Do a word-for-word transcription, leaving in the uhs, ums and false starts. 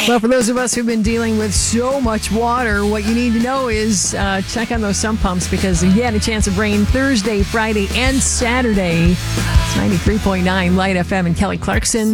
Well, for those of us who've been dealing with so much water, what you need to know is uh, check on those sump pumps because, again, a chance of rain Thursday, Friday, and Saturday. It's ninety-three point nine Light F M and Kelly Clarkson.